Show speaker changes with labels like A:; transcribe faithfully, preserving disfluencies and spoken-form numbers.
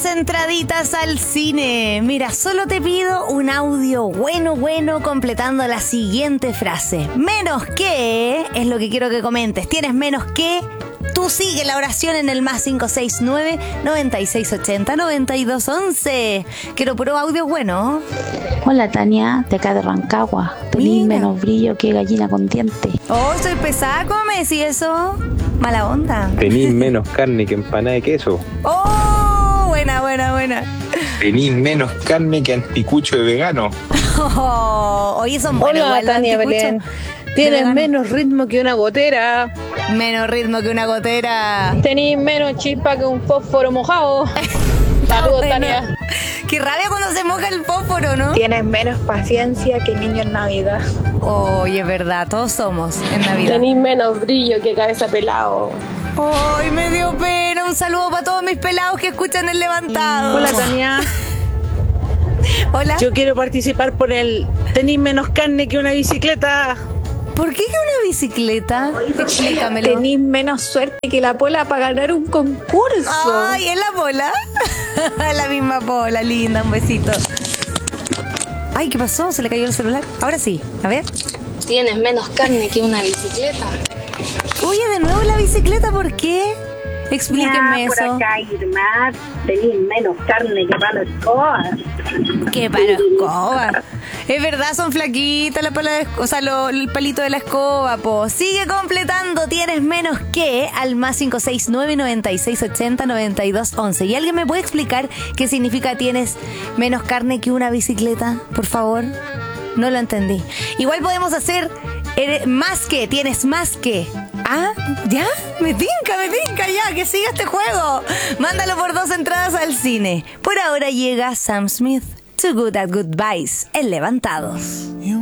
A: dos entraditas al cine. Mira, solo te pido un audio bueno, bueno, completando la siguiente frase. Menos que es lo que quiero que comentes. ¿Tienes menos que? Tú sigue la oración en el más cinco seis nueve, noventa y seis ochenta, noventa y dos once. Quiero puro audio bueno.
B: Hola Tania, de acá de Rancagua. Tenís
A: Mira.
B: menos brillo que gallina con dientes.
A: Oh, soy pesada, ¿cómo me decís eso? Mala onda.
C: Tenís menos carne que empanada de queso.
A: Oh, buena, buena, buena.
C: Tenís menos carne que anticucho de vegano.
A: Oh, oye, son buenos.
D: Hola,
A: igual los
D: Tania
A: anticuchos.
D: Belén.
A: De
D: Tienes
A: vegano.
D: menos ritmo que una gotera.
A: Menos ritmo que una gotera.
D: Tenís menos chispa que un fósforo mojado. Saludos,
A: Buena.
D: Tania.
A: Qué rabia cuando se moja el fósforo, ¿no?
E: Tienes menos paciencia que niño en Navidad.
A: Oye, es verdad, todos somos en Navidad.
D: Tenís menos brillo que cabeza pelado.
A: Ay, me dio pena. Un saludo para todos mis pelados que escuchan el levantado.
F: Hola Tania,
A: Hola.
F: yo quiero participar por el tenís menos carne que una bicicleta.
A: ¿Por qué que una bicicleta? Explícamelo.
E: Tenís menos suerte que la Pola para ganar un concurso.
A: Ay, ¿es la Pola? La misma Pola, linda, un besito. Ay, ¿qué pasó? ¿Se le cayó el celular? Ahora sí, a ver.
G: Tienes menos carne que una bicicleta.
A: Oye, de nuevo la bicicleta, ¿por qué? Explíquenme
H: Ya, por
A: eso.
H: acá, Irma, tenés menos carne que palo de escoba.
A: ¡Qué palo de escoba! Es verdad, son flaquitas la pala de escoba, o sea, lo- el palito de la escoba, po. Sigue completando, tienes menos que al más cinco seis nueve, noventa y seis ochenta, noventa y dos once. ¿Y alguien me puede explicar qué significa tienes menos carne que una bicicleta? Por favor. No lo entendí. Igual podemos hacer eres más que, tienes más que. Ah, ¿ya? Me tinca, me tinca ya, que siga este juego. Mándalo por dos entradas al cine. Por ahora llega Sam Smith, Too Good at Goodbyes, en Levantados.